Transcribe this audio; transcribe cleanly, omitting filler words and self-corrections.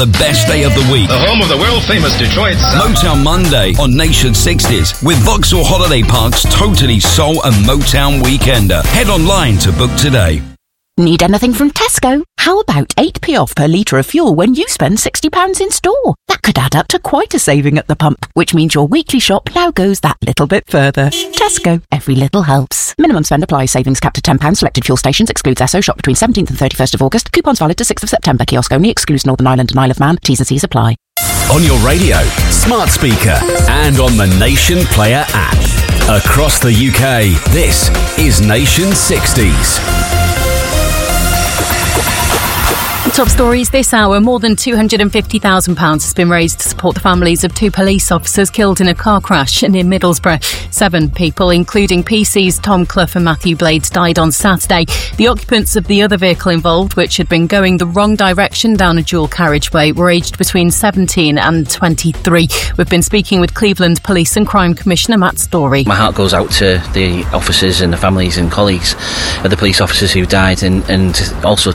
The best day of the week. The home of the world-famous Detroit Sound. Motown Monday on Nation 60s with Vauxhall Holiday Park's totally soul and Motown Weekender. Head online to book today. Need anything from Tesco? How about 8p off per litre of fuel when you spend £60 in store? That could add up to quite a saving at the pump, which means your weekly shop now goes that little bit further. Tesco. Every little helps. Minimum spend applies. Savings capped at £10. Selected fuel stations. Excludes Esso. Shop between 17th and 31st of August. Coupons valid to 6th of September. Kiosk only. Excludes Northern Ireland and Isle of Man. T's and C's apply. On your radio, smart speaker, and on the Nation Player app. Across the UK, this is Nation 60s. Top stories this hour. More than £250,000 has been raised to support the families of 2 police officers killed in a car crash near Middlesbrough. 7 people, including PC's Tom Clough and Matthew Blades, died on Saturday. The occupants of the other vehicle involved, which had been going the wrong direction down a dual carriageway, were aged between 17 and 23. We've been speaking with Cleveland Police and Crime Commissioner Matt Story. My heart goes out to the officers and the families and colleagues of the police officers who died, and also